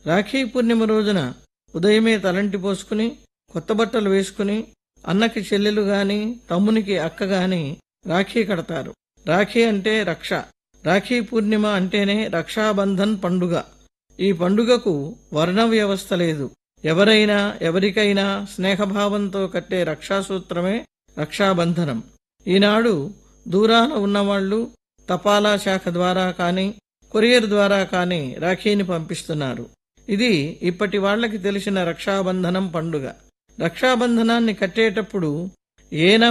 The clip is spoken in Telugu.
రాఖీ పూర్ణిమ రోజున ఉదయమే తలంటి పోసుకుని కొత్త బట్టలు వేసుకుని అన్నకి చెల్లెలు గాని తమ్మునికి అక్క గాని రాఖీ కడతారు. రాఖీ అంటే రక్ష. రాఖీ పూర్ణిమ అంటేనే రక్షాబంధన్ పండుగ. ఈ పండుగకు వర్ణ వ్యవస్థ లేదు. ఎవరైనా ఎవరికైనా స్నేహభావంతో కట్టే రక్షాసూత్రమే రక్షాబంధనం. ఈనాడు దూరాన ఉన్నవాళ్లు తపాలా శాఖ ద్వారా కాని కొరియర్ ద్వారా కాని రాఖీని పంపిస్తున్నారు. ఇది ఇప్పటి వాళ్లకి తెలిసిన రక్షాబంధనం పండుగ. రక్షాబంధనాన్ని కట్టేటప్పుడు ఏ